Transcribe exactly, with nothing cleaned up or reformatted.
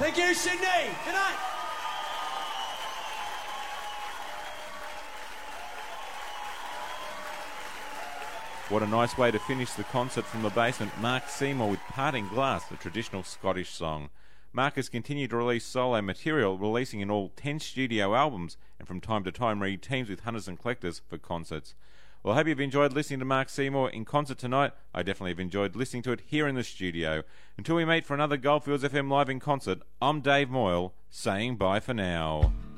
Thank you, Sydney. Good night. What a nice way to finish the concert from the basement. Mark Seymour with Parting Glass, a traditional Scottish song. Mark has continued to release solo material, releasing in all ten studio albums, and from time to time re-teams with Hunters and Collectors for concerts. Well, I hope you've enjoyed listening to Mark Seymour in concert tonight. I definitely have enjoyed listening to it here in the studio. Until we meet for another Goldfields F M Live in concert, I'm Dave Moyle, saying bye for now.